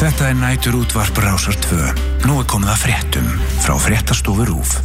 Þetta nætur útvarp Rásar 2. Nú komið að fréttum frá fréttastofu RÚV.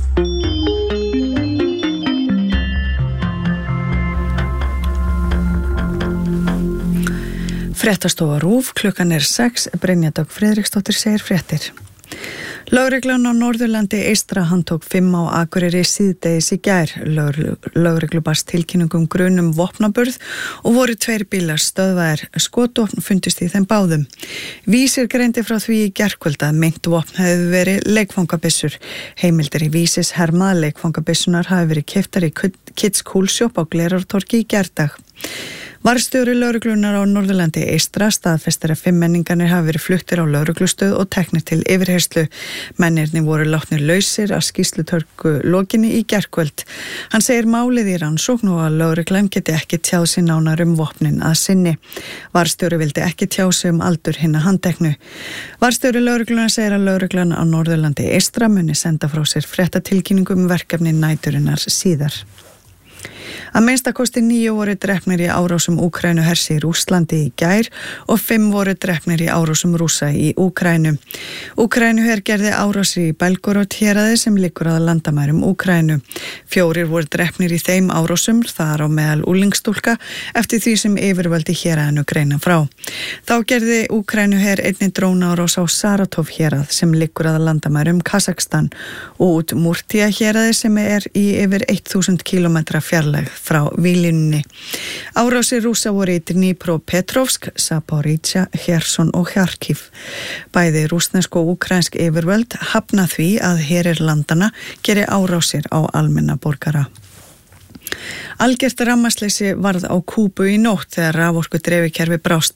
Fréttastofa RÚV, klukkan 6, Brynja Dögg Friðriksdóttir segir fréttir. Lögreglan á Norðurlandi eystra handtók 5 á Akureyri síðdegis í gær. Lögreglu barst tilkynningum grunum vopnaburð og voru 2 bílar stöðvaðir. Skotvopn fundust í þeim báðum. Vísir greindi frá því í gærkvöld að meint vopn hefði verið leikfangabyssur. Heimildir í Vísis herma að leikfangabyssunar hafi verið keyptar í Kids Cool Shop á Glerártorgi í gærdag. Varðstjóri lögreglunar á Norðurlandi eystra staðfestir að 5 menningarnir hafi verið fluttir á lögreglustöð og teknir til yfirheyrslu. Mennirnir voru látnir lausir að skýrslutörku lokinni í gærkvöld. Hann segir málið í rannsókn og að lögreglan geti ekki tjáð sig nánar vopnin að sinni. Varðstjóri vildi ekki tjá sig aldur hinna handteknu. Varðstjóri lögreglunar segir að lögreglan á Norðurlandi eystra muni senda frá sér fréttatilkynningu verkefni næturinnar síðar. Að minnstakosti 9 voru drepnir í árásum Úkraínuhers í Rússlandi í gær og 5 voru drepnir í árásum Rússa í Úkraínu. Úkraínuher gerði árás í Belgorod héraði sem liggur að landamærum Úkraínu. 4 voru drepnir í þeim árásum, þar á meðal úlingstúlka, eftir því sem yfirvöldi héraðinu greina frá. Þá gerði Úkraínuher einnig drónaárás á Saratov hérað sem liggur að landamærum Kazakstan og út Múrtía héraði sem í yfir 1000 kilometra fjarlægð frá Vílinni. Árásir Rússa voru í Dnipropetrovsk, Zaporizhzhia, Kherson og Kharkiv. Bæði rússnesk og úkraínsk yfirvöld hafna því að herir landana geri árásir á almenna borgara. Algert rafmagnsleysi varð á Kúbu í nótt þegar raforkudreifikerfi brást.